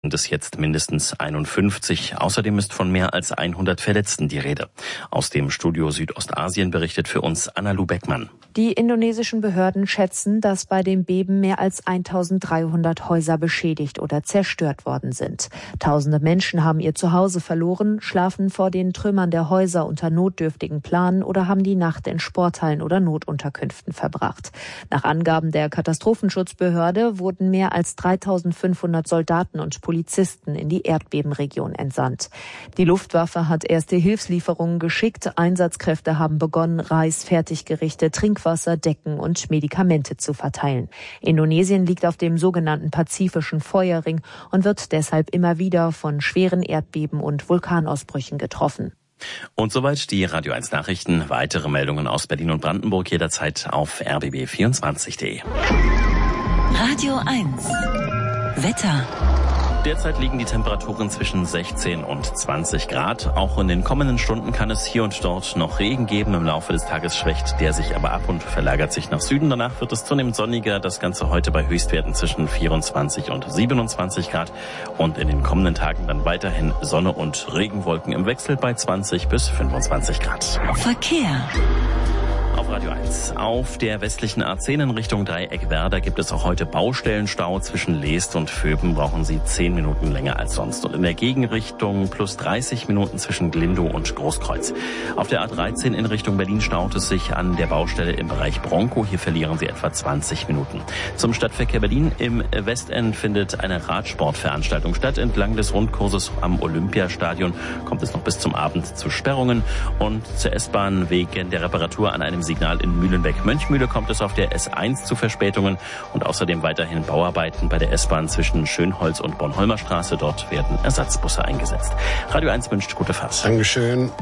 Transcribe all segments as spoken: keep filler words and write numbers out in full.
Sind es jetzt mindestens einundfünfzig. Außerdem ist von mehr als hundert Verletzten die Rede. Aus dem Studio Südostasien berichtet für uns Anna-Lu Beckmann. Die indonesischen Behörden schätzen, dass bei dem Beben mehr als eintausenddreihundert Häuser beschädigt oder zerstört worden sind. Tausende Menschen haben ihr Zuhause verloren, schlafen vor den Trümmern der Häuser unter notdürftigen Planen oder haben die Nacht in Sporthallen oder Notunterkünften verbracht. Nach Angaben der Katastrophenschutzbehörde wurden mehr als dreitausendfünfhundert Soldaten und Polizisten in die Erdbebenregion entsandt. Die Luftwaffe hat erste Hilfslieferungen geschickt. Einsatzkräfte haben begonnen, Reis, Fertiggerichte, Trinkwasser, Decken und Medikamente zu verteilen. Indonesien liegt auf dem sogenannten Pazifischen Feuerring und wird deshalb immer wieder von schweren Erdbeben und Vulkanausbrüchen getroffen. Und soweit die Radio eins Nachrichten. Weitere Meldungen aus Berlin und Brandenburg jederzeit auf r b b vierundzwanzig punkt de. Radio eins Wetter. Derzeit liegen die Temperaturen zwischen sechzehn und zwanzig Grad. Auch in den kommenden Stunden kann es hier und dort noch Regen geben. Im Laufe des Tages schwächt der sich aber ab und verlagert sich nach Süden. Danach wird es zunehmend sonniger. Das Ganze heute bei Höchstwerten zwischen vierundzwanzig und siebenundzwanzig Grad. Und in den kommenden Tagen dann weiterhin Sonne und Regenwolken im Wechsel bei zwanzig bis fünfundzwanzig Grad. Verkehr. Auf Radio eins. Auf der westlichen A zehn in Richtung Dreieck Werder gibt es auch heute Baustellenstau. Zwischen Leest und Vöben brauchen Sie zehn Minuten länger als sonst. Und in der Gegenrichtung plus dreißig Minuten zwischen Glindow und Großkreuz. Auf der A dreizehn in Richtung Berlin staut es sich an der Baustelle im Bereich Bronkow. Hier verlieren Sie etwa zwanzig Minuten. Zum Stadtverkehr Berlin. Im Westend findet eine Radsportveranstaltung statt. Entlang des Rundkurses am Olympiastadion kommt es noch bis zum Abend zu Sperrungen. Und zur S-Bahn wegen der Reparatur an einem Signal in Mühlenbeck-Mönchmühle kommt es auf der S eins zu Verspätungen und außerdem weiterhin Bauarbeiten bei der S-Bahn zwischen Schönholz und Bornholmer Straße. Dort werden Ersatzbusse eingesetzt. Radio eins wünscht gute Fahrt. Dankeschön.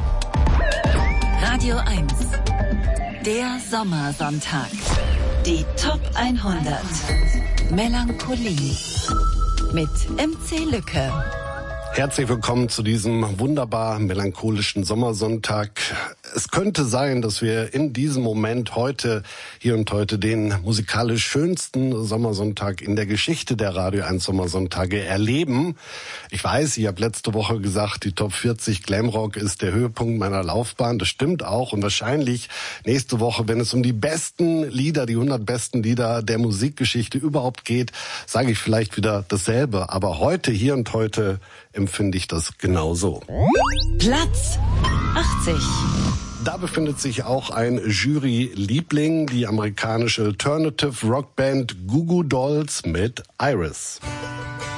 Radio eins. Der Sommersonntag. Die Top hundert. Melancholie. Mit M C Lücke. Herzlich willkommen zu diesem wunderbar melancholischen Sommersonntag. Es könnte sein, dass wir in diesem Moment heute, hier und heute, den musikalisch schönsten Sommersonntag in der Geschichte der Radio eins Sommersonntage erleben. Ich weiß, ich habe letzte Woche gesagt, die Top vierzig Glamrock ist der Höhepunkt meiner Laufbahn. Das stimmt auch. Und wahrscheinlich nächste Woche, wenn es um die besten Lieder, die hundert besten Lieder der Musikgeschichte überhaupt geht, sage ich vielleicht wieder dasselbe. Aber heute, hier und heute, empfinde ich das genauso. Platz achtzig. Da befindet sich auch ein Jury-Liebling, die amerikanische Alternative Rockband Goo Goo Dolls mit Iris.